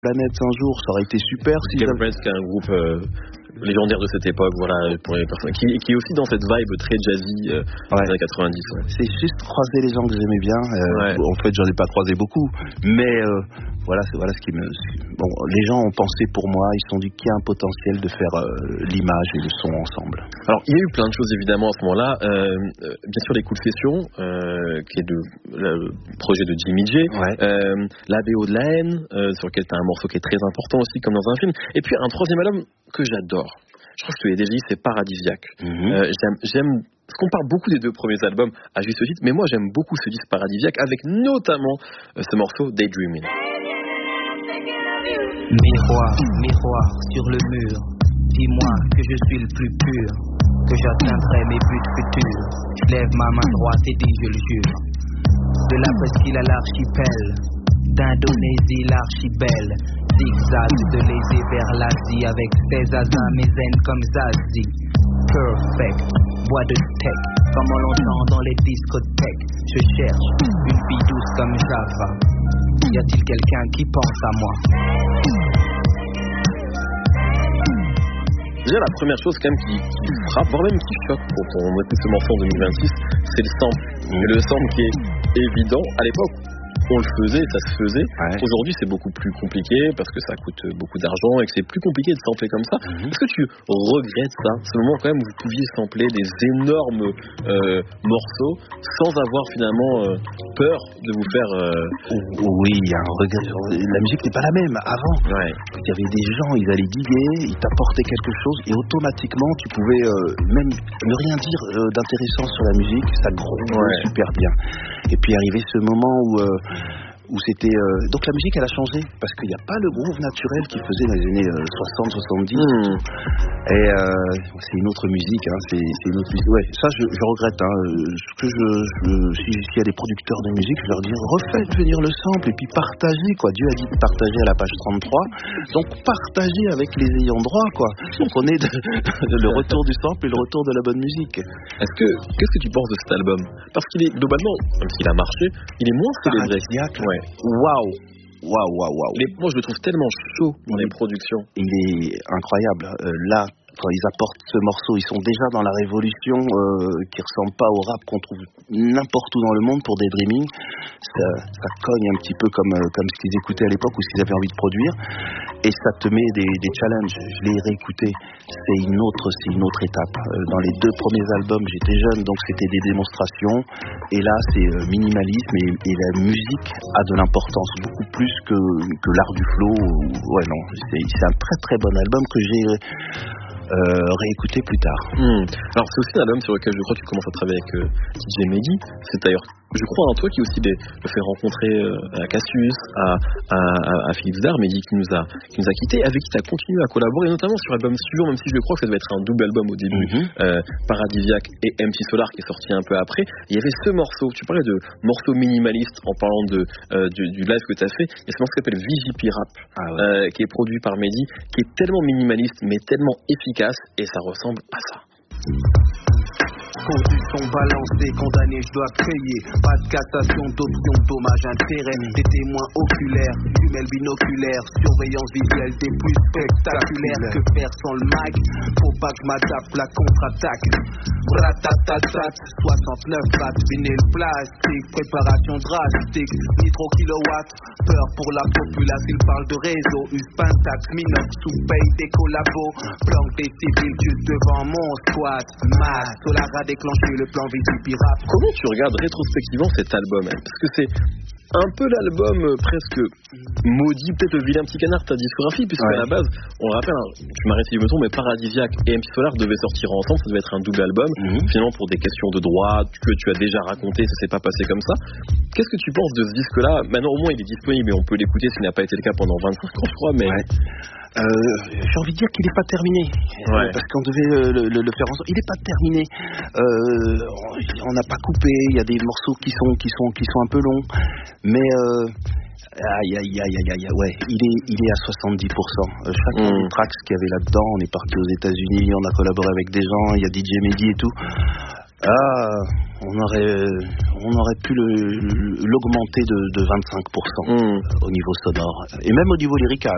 Planète un jour, ça aurait été super. Si Game Friends, qui est un groupe légendaire de cette époque, voilà, pour les personnes qui est aussi dans cette vibe très jazzy des années 90. Ouais. C'est juste croiser les gens que j'aimais bien. En fait, j'en ai pas croisé beaucoup, mais voilà ce qui me. Bon, les gens ont pensé pour moi, ils se sont dit qu'il y a un potentiel de faire l'image et le son ensemble. Alors, il y a eu plein de choses évidemment à ce moment-là. Bien sûr, les coups de session, qui est le projet de Jimmy J. La BO de la haine, sur lequel tu as un morceau qui est très important aussi, comme dans un film. Et puis un troisième album que j'adore. Je crois que je te l'ai déjà dit, c'est Paradisiaque. J'aime. Parce qu'on parle beaucoup des deux premiers albums à juste titre, mais moi j'aime beaucoup ce disque Paradisiaque, avec notamment ce morceau Daydreaming. Miroir, miroir sur le mur, dis-moi que je suis le plus pur, que j'atteindrai mes buts futurs. Je lève ma main droite et dis je le jure. De la presqu'île à l'archipel, d'Indonésie l'archibelle, zigzag de l'Aisée vers l'Asie, avec ses asas, mes zen comme Zazie. Perfect, bois de tech, comme on l'entend dans les discothèques. Je cherche une fille douce comme Java. Y a-t-il quelqu'un qui pense à moi? Déjà, la première chose quand même qui frappe, voire même qui choque quand on écoute ce morceau en 2026, c'est le sample. Et le sample qui est évident à l'époque. On le faisait, ça se faisait. Aujourd'hui, c'est beaucoup plus compliqué parce que ça coûte beaucoup d'argent et que c'est plus compliqué de sampler comme ça. Est-ce que tu regrettes ça, ce moment quand même où vous pouviez sampler des énormes morceaux sans avoir finalement peur de vous faire... Oui, il y a un regret. La musique n'est pas la même avant. Il y avait des gens, ils allaient diguer, ils t'apportaient quelque chose et automatiquement, tu pouvais même ne rien dire d'intéressant sur la musique, ça gronde super bien. Et puis arrivé ce moment où c'était... Donc la musique, elle a changé, parce qu'il n'y a pas le groove naturel qu'il faisait dans les années 60-70. Et c'est une autre musique, hein, c'est une autre musique. Ouais, ça, je regrette. Hein, s'il y a des producteurs de musique, je leur dis, refaites venir le sample et puis partagez, quoi. Dieu a dit de partager à la page 33. Donc partagez avec les ayants droit, quoi. Donc on est le retour du sample et le retour de la bonne musique. Qu'est-ce que tu penses de cet album? Parce qu'il est, globalement, même s'il a marché, il est moins célébré. Waouh. Moi, je le trouve tellement chaud dans les productions. Il est incroyable. Là, quand ils apportent ce morceau, ils sont déjà dans la révolution qui ressemble pas au rap qu'on trouve n'importe où dans le monde pour Daydreaming. Ça cogne un petit peu comme ce qu'ils écoutaient à l'époque ou ce qu'ils avaient envie de produire. Et ça te met des challenges. Je l'ai réécouté. C'est une autre étape. Dans les deux premiers albums, j'étais jeune, donc c'était des démonstrations. Et là, c'est minimalisme et la musique a de l'importance, beaucoup plus que l'art du flow. Ouais, non, c'est un très très bon album que j'ai réécouté plus tard. Alors c'est aussi un album sur lequel je crois que tu commences à travailler avec DJ Mehdi. C'est d'ailleurs, je crois, toi qui aussi le fait rencontrer à Cassius, à Philippe Zdar, Mehdi qui nous a quittés, avec qui tu as continué à collaborer, notamment sur l'album suivant, même si je crois que ça devait être un double album au début, Paradisiaque et MC Solar qui est sorti un peu après. Il y avait ce morceau, tu parlais de morceau minimaliste en parlant du live que tu as fait. Il y a ce morceau qui s'appelle VJP Rap, qui est produit par Mehdi, qui est tellement minimaliste mais tellement efficace, et ça ressemble à ça. Conditions balancées, condamné, je dois payer. Pas de cassation, d'option, dommage, intérêt. Des témoins oculaires, jumelles binoculaires. Surveillance visuelle des plus spectaculaires. Que faire sans le mag? Faut pas que m'adapte la contre-attaque. Ratatatat, 69 watts, vinyle plastique. Préparation drastique, nitro kilowatts. Peur pour la populace, il parle de réseau. Uspantax, Minox, sous-paye des collabos. Planque des civils juste devant mon squat. Masse, Solar a déclenché le plan VJP Rap. Comment tu regardes rétrospectivement cet album, parce que c'est un peu l'album presque maudit, peut-être le vilain petit canard de ta discographie, puisque à la base, on le rappelle, tu m'arrêtes si je me trompe, mais Paradisiaque et MC Solar devaient sortir ensemble, ça devait être un double album. Finalement, pour des questions de droit que tu as déjà raconté, ça s'est pas passé comme ça. Qu'est-ce que tu penses de ce disque-là? Maintenant, au moins, il est disponible et on peut l'écouter, ce qui n'a pas été le cas pendant 25 ans, je crois, mais... j'ai envie de dire qu'il n'est pas terminé, parce qu'on devait le faire ensemble. Il n'est pas terminé. On n'a pas coupé. Il y a des morceaux qui sont un peu longs, mais il est à 70%. Chacun des tracks qu'il y avait là-dedans, on est parti aux États-Unis, on a collaboré avec des gens, il y a DJ Mehdi et tout. On aurait pu l'augmenter de 25% au niveau sonore et même au niveau lyrical.